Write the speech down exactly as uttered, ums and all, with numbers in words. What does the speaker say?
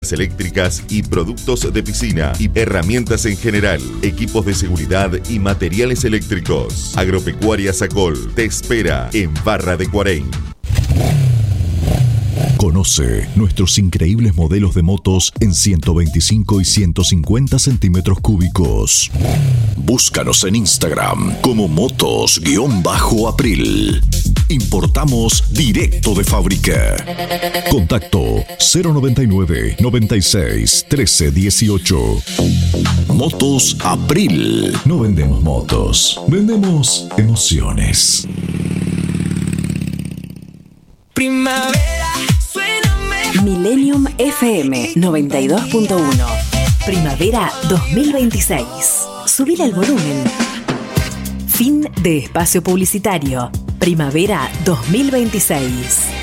instalaciones eléctricas y productos de piscina y herramientas en general, equipos de seguridad y materiales eléctricos. Agropecuaria Sacol te espera en Barra de Cuarén. Conoce nuestros increíbles modelos de motos en ciento veinticinco y ciento cincuenta centímetros cúbicos. Búscanos en Instagram como motos-april. Importamos directo de fábrica. Contacto cero noventa y nueve, noventa y seis, trece dieciocho. Motos April. No vendemos motos, vendemos emociones. Primavera. Millennium F M noventa y dos punto uno. Primavera dos mil veintiséis. Subir el volumen. Fin de espacio publicitario. Primavera dos mil veintiséis.